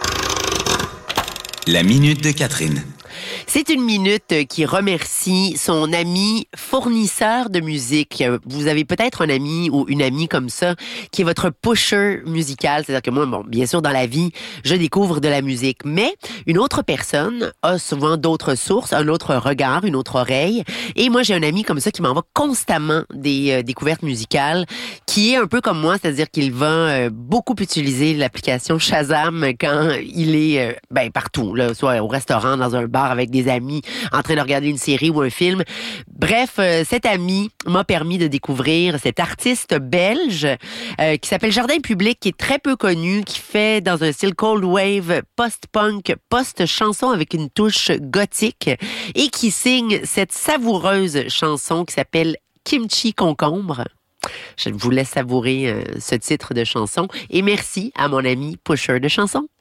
La minute de Catherine. C'est une minute qui remercie son ami fournisseur de musique. Vous avez peut-être un ami ou une amie comme ça qui est votre pusher musical. C'est-à-dire que moi, bien sûr, dans la vie, je découvre de la musique. Mais une autre personne a souvent d'autres sources, un autre regard, une autre oreille. Et moi, j'ai un ami comme ça qui m'envoie constamment des découvertes musicales, qui est un peu comme moi, c'est-à-dire qu'il va beaucoup utiliser l'application Shazam quand il est partout, là, soit au restaurant, dans un bar avec des amis, en train de regarder une série ou un film. Bref, cet ami m'a permis de découvrir cet artiste belge qui s'appelle Jardin Public, qui est très peu connu, qui fait dans un style cold wave, post-punk, post-chanson avec une touche gothique et qui signe cette savoureuse chanson qui s'appelle Kimchi Concombre. Je vous laisse savourer ce titre de chanson et merci à mon ami pusher de chansons.